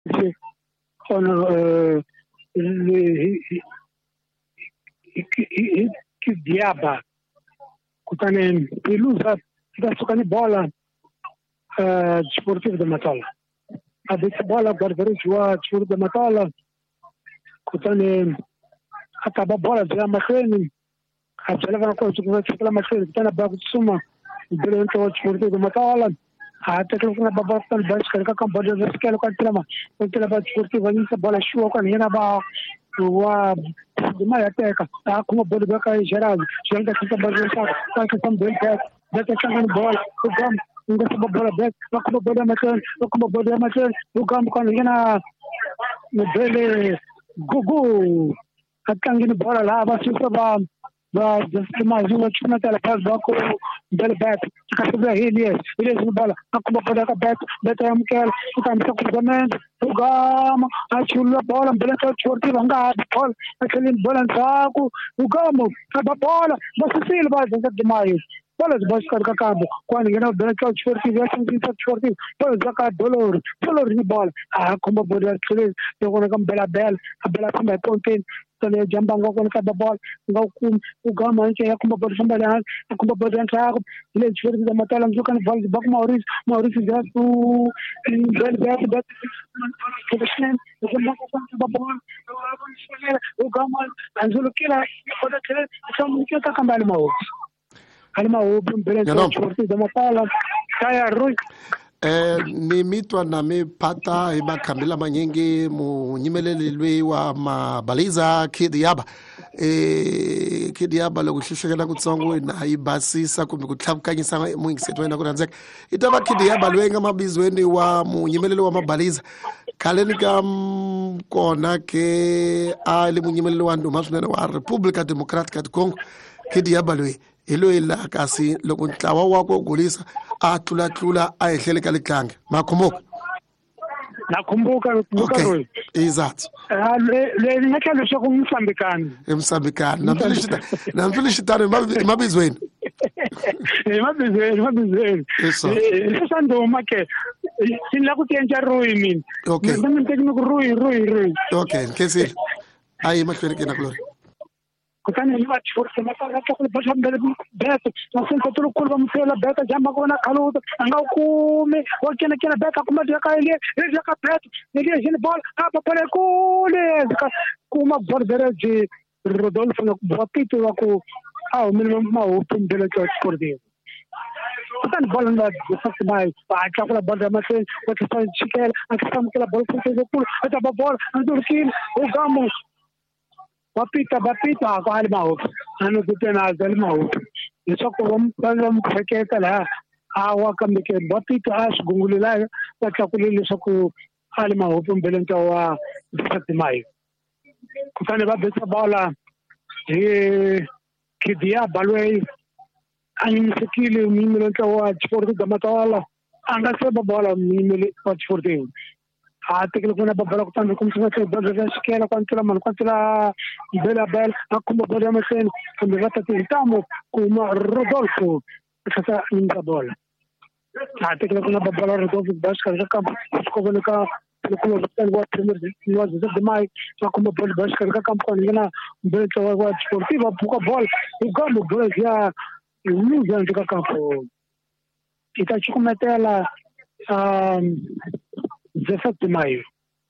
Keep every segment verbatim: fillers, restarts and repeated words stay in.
on que diaba kutane ilusa da sukani bola desportivo de Matola a dessa bola guardare jua desportivo de Matola kutane acaba bola já machine a jalava com o que a machine tana bagu suma durante o desportivo de Matola até que na baba tan bas karka kam bola skelo kan trama então a desportivo ali bola show kan hena ba wa demais até tá com uma bola beca geral já que tá batendo tá que tá bem perto já tá chegando bola o gam ainda tá bola beca tá com uma bola maçã tá com uma bola maçã o gam quando yana no dele gugu atangin bola lá vai se ba ba mais uma tinha tela faz banco dele beca fica sobre ele ele é bola tá com uma bola beca beca é muquel tá com cruzamento o gam a chula bola branca छोड़ती रंगा बॉल अकेले बोलन साको o gam a bola você se ele vai fazer demais bola bas करका काम quando yana branca छोड़ती वैसे ही सब छोड़ती पर जका dolor dolor de bola a como bola aquele eu quando com bela bela a bela também ponte tane jamba ngo ko ka bola ngo kum o gam anche é como bola samba lá como bola entrar ele छोड़ती da Matola ngo kan val bak Maurício Maurício já o bel bel bel profissional o bola o gam anzulo kila bola kila só muito tá cambal mau alma o bele छोड़ती da Matola kaya rui Eh, ni mitwa na me pata iba kamila manyingi mu nyimelele lwe wa mabaliza kidiyaba eh kidiyaba lokuhlushekela kutsongo na ibasisa kumbe kuhlabukanyisa mu ngisetweni kuranzeka itaba kidiyaba lwe ngamabizweni wa mu nyimelele wa mabaliza kaleni kam kona ke ali mu nyimelele wa nduma swinene wa Republica Democratic Congo kidiyaba lwe ilo ila kasi lokuntlawa wako gulisa atlula tlula ayehlele kalikhange makhumuka nakumbuka kumbuka okay exact ah le le nakalo sho kumsambikani emsambikani namfilishita namfilishita mabizweni mabizweni mabizweni sesando make sinla kutenja rui min okay nami tekniku rui rui rui okay kesi ayi makhwele kena glory كان يوقف فرصة مثلا تقول بجنب البيت نصين تطلق كل مثلا بيت جنب كنا خلود أنا كومي وكنا كنا بيت كم جاك اللي رجع بيت اللي جن بال أبى بال كل كوما بردرج رودولف نبطيت وكو أو من ما هو في بلاد كوردي كان بال ما بس ما أكثر بال مثلا وكان شكل أكثر من كلا بال في كل هذا بال ندور كين وقاموا Bapita, bapita, ako halimbawa. Ano dito na halimbawa? Isa ko kung paano makakita la, awa kami kay bapita as gungulila, at ako lilis ako halimbawa kung bilang tawa sa timay. Kung saan ba bisa bola, eh, kidiya, balway, ang sikili, umimilang tawa, sporti da Matola, ang kasi ba bola, umimilang tawa, sporti. Ate que kuna babala kutana kumsema se babala skela kwantula man kwantula bela bel akuma babala masen kumata tintamo kuma Rodolfo sasa inda bola ate que kuna babala Rodolfo bas kaza kam skobona ka kuma tan wa premier no zed mai akuma bola bas kaza kam ko ngina bel tawa wa sportiva puka bola ugambo bola ya luza ndika kampo itachukumetela um dezessete de maio.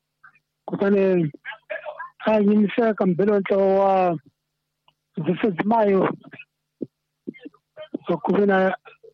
Kutane a iniciar campeonato a dezessete de maio. So kuna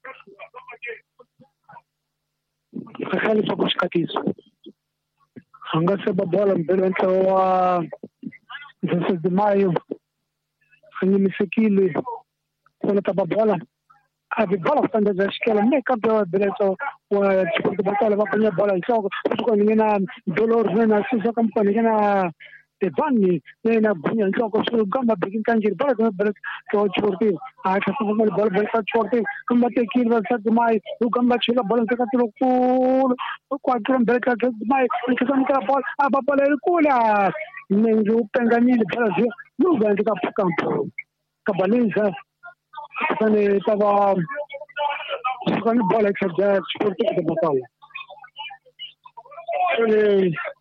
akali sa kushkatizo. Hanga sa bola campeonato a dezessete de maio. Ani misikili kuna tababola. Abi bola standa da skela me campeão direto o tipo de batalha vai ganhar bola então quando ninguém na dolor vem na sua campanha ninguém na de banni nem na bunha então com o gamba begin kanjir bola com bola que o छोड़ती a que o bola bola bola छोड़ती gamba te que vai ser demais o gamba chila bola que tu cool o quatro bola que demais que são que bola a bola ele cula nem o pengani de Brasil não vai ficar para campo cabaliza كان طبعا كان بالك حاجات سبورتيف بالطبع